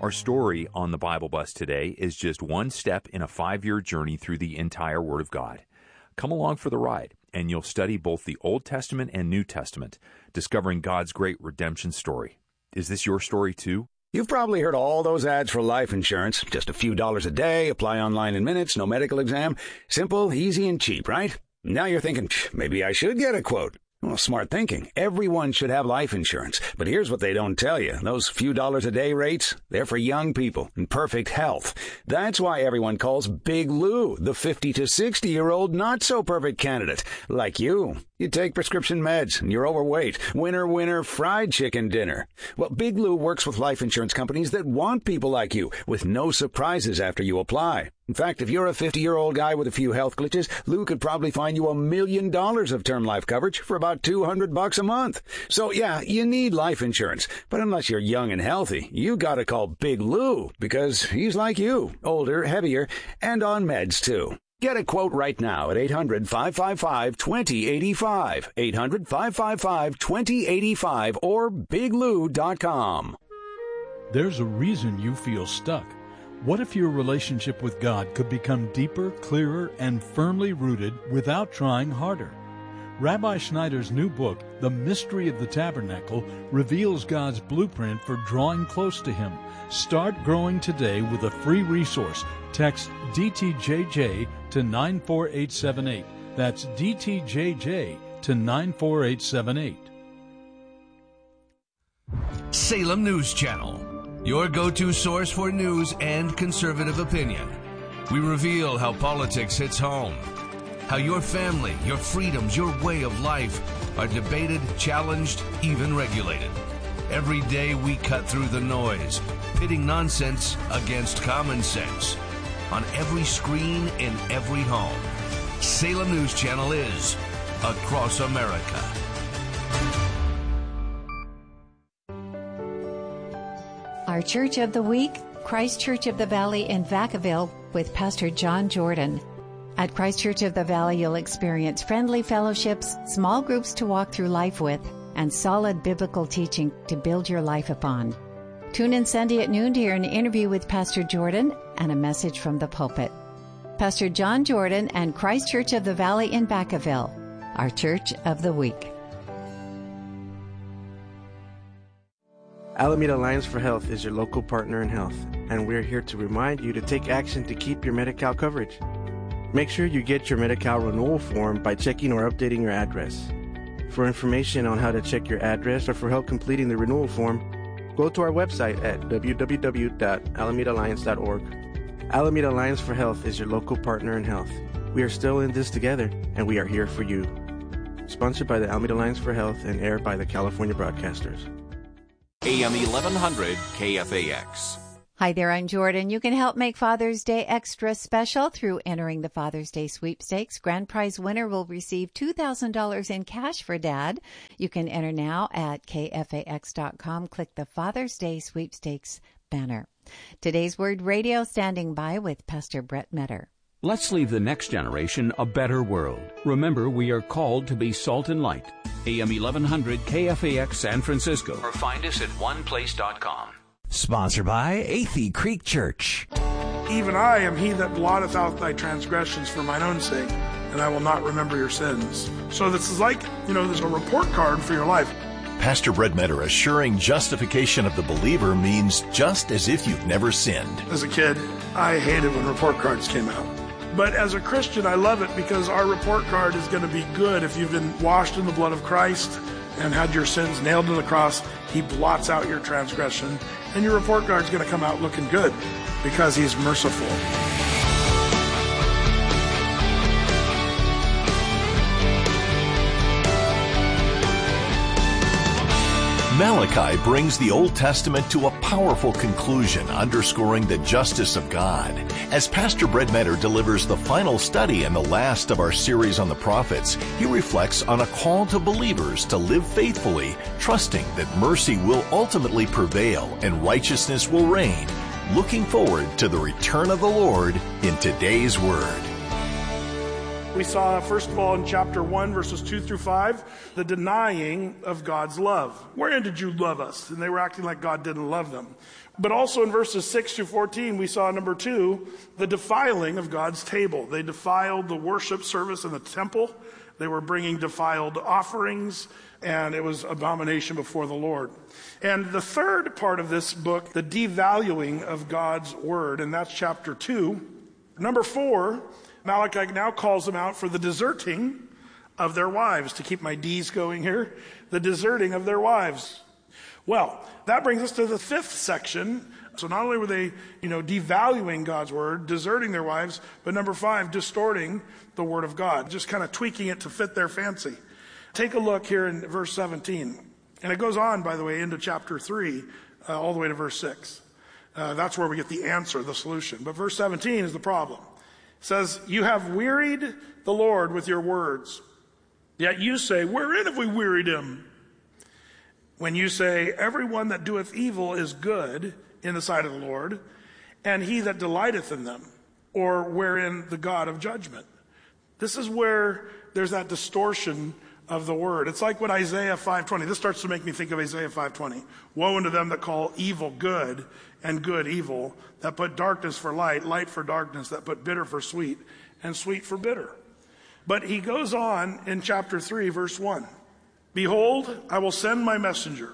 Our story on the Bible Bus today is just one step in a 5-year journey through the entire Word of God. Come along for the ride, and you'll study both the Old Testament and New Testament, discovering God's great redemption story. Is this your story too? You've probably heard all those ads for life insurance. Just a few dollars a day, apply online in minutes, no medical exam. Simple, easy, and cheap, right? Now you're thinking, maybe I should get a quote. Well, smart thinking. Everyone should have life insurance. But here's what they don't tell you. Those few dollars a day rates, they're for young people in perfect health. That's why everyone calls Big Lou the 50 to 60-year-old not-so-perfect candidate. Like you. You take prescription meds and you're overweight. Winner, winner, fried chicken dinner. Well, Big Lou works with life insurance companies that want people like you, with no surprises after you apply. In fact, if you're a 50-year-old guy with a few health glitches, Lou could probably find you $1 million of term life coverage for about $200 a month. So, yeah, you need life insurance. But unless you're young and healthy, you gotta call Big Lou, because he's like you, older, heavier, and on meds, too. Get a quote right now at 800-555-2085, 800-555-2085, or biglou.com. There's a reason you feel stuck. What if your relationship with God could become deeper, clearer, and firmly rooted without trying harder? Rabbi Schneider's new book, The Mystery of the Tabernacle, reveals God's blueprint for drawing close to Him. Start growing today with a free resource. Text DTJJ to 94878. That's DTJJ to 94878. Salem News Channel, your go-to source for news and conservative opinion. We reveal how politics hits home, how your family, your freedoms, your way of life are debated, challenged, even regulated. Every day we cut through the noise, pitting nonsense against common sense. On every screen, in every home, Salem News Channel is across America. Our Church of the Week, Christ Church of the Valley in Vacaville with Pastor John Jordan. At Christ Church of the Valley, you'll experience friendly fellowships, small groups to walk through life with, and solid biblical teaching to build your life upon. Tune in Sunday at noon to hear an interview with Pastor Jordan and a message from the pulpit. Pastor John Jordan and Christ Church of the Valley in Vacaville, our Church of the Week. Alameda Alliance for Health is your local partner in health, and we're here to remind you to take action to keep your Medi-Cal coverage. Make sure you get your Medi-Cal renewal form by checking or updating your address. For information on how to check your address or for help completing the renewal form, go to our website at www.alamedaalliance.org. Alameda Alliance for Health is your local partner in health. We are still in this together, and we are here for you. Sponsored by the Alameda Alliance for Health and aired by the California Broadcasters. AM 1100 KFAX. Hi there, I'm Jordan. You can help make Father's Day extra special through entering the Father's Day sweepstakes. Grand prize winner will receive $2,000 in cash for Dad. You can enter now at kfax.com. Click the Father's Day sweepstakes banner. Today's Word Radio, standing by with Pastor Brett Metter. Let's leave the next generation a better world. Remember, we are called to be salt and light. AM 1100 KFAX San Francisco. Or find us at oneplace.com. Sponsored by Athey Creek Church. Even I am he that blotteth out thy transgressions for mine own sake, and I will not remember your sins. So this is like, there's a report card for your life. Pastor Brett Metter assuring justification of the believer means just as if you've never sinned. As a kid, I hated when report cards came out. But as a Christian, I love it because our report card is going to be good if you've been washed in the blood of Christ and had your sins nailed to the cross. He blots out your transgression, and your report card is going to come out looking good because he's merciful. Malachi brings the Old Testament to a powerful conclusion, underscoring the justice of God. As Pastor Brett Metter delivers the final study and the last of our series on the prophets, he reflects on a call to believers to live faithfully, trusting that mercy will ultimately prevail and righteousness will reign, looking forward to the return of the Lord in today's Word. We saw, first of all, in chapter 1, verses 2 through 5, the denying of God's love. Wherein did you love us? And they were acting like God didn't love them. But also in verses 6 through 14, we saw, number 2, the defiling of God's table. They defiled the worship service in the temple. They were bringing defiled offerings, and it was abomination before the Lord. And the third part of this book, the devaluing of God's word, and that's chapter 2. Number 4, Malachi now calls them out for the deserting of their wives. To keep my D's going here, the deserting of their wives. Well, that brings us to the 5th section. So not only were they, devaluing God's word, deserting their wives, but number 5, distorting the word of God, just kind of tweaking it to fit their fancy. Take a look here in verse 17. And it goes on, by the way, into chapter 3, all the way to verse 6. That's where we get the answer, the solution. But verse 17 is the problem. It says, you have wearied the Lord with your words. Yet you say, wherein have we wearied him? When you say, everyone that doeth evil is good in the sight of the Lord, and he that delighteth in them, or wherein the God of judgment. This is where there's that distortion of the word. It's like what Isaiah 5:20, this starts to make me think of Isaiah 5:20. Woe unto them that call evil good and good evil, that put darkness for light, light for darkness, that put bitter for sweet, and sweet for bitter. But he goes on in chapter 3, verse 1. Behold, I will send my messenger,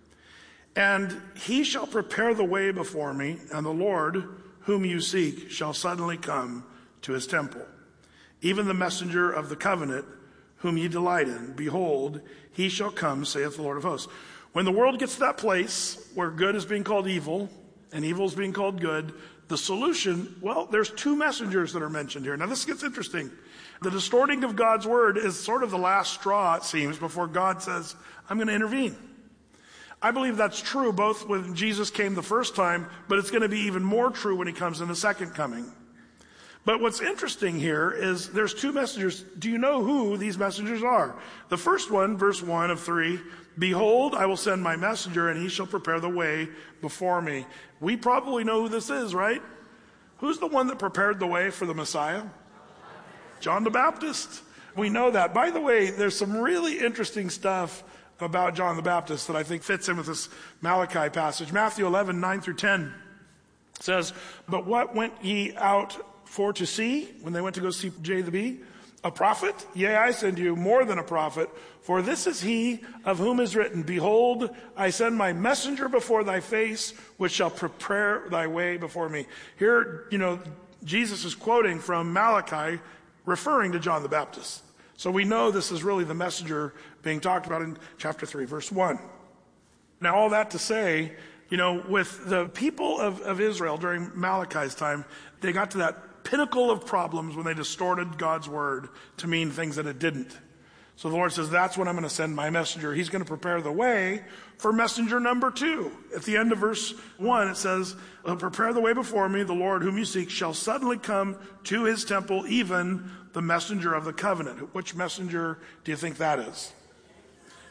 and he shall prepare the way before me, and the Lord whom you seek shall suddenly come to his temple. Even the messenger of the covenant whom ye delight in, behold, he shall come, saith the Lord of hosts. When the world gets to that place where good is being called evil and evil is being called good, the solution, well, there's 2 messengers that are mentioned here. Now this gets interesting. The distorting of God's word is sort of the last straw, it seems, before God says, I'm going to intervene. I believe that's true both when Jesus came the first time, but it's going to be even more true when he comes in the second coming. But what's interesting here is there's 2 messengers. Do you know who these messengers are? The first one, verse 1 of 3, behold, I will send my messenger, and he shall prepare the way before me. We probably know who this is, right? Who's the one that prepared the way for the Messiah? John the Baptist. We know that. By the way, there's some really interesting stuff about John the Baptist that I think fits in with this Malachi passage. Matthew 11, 9 through 10 says, but what went ye out for to see, when they went to go see J the Bee? A prophet? Yea, I send you more than a prophet, for this is he of whom is written, behold, I send my messenger before thy face, which shall prepare thy way before me. Here, Jesus is quoting from Malachi, referring to John the Baptist. So we know this is really the messenger being talked about in chapter 3, verse 1. Now, all that to say, with the people of Israel during Malachi's time, they got to that pinnacle of problems when they distorted God's word to mean things that it didn't. So the Lord says, that's when I'm going to send my messenger. He's going to prepare the way for messenger number 2. At the end of verse 1, it says, prepare the way before me, the Lord whom you seek shall suddenly come to his temple, even the messenger of the covenant. Which messenger do you think that is?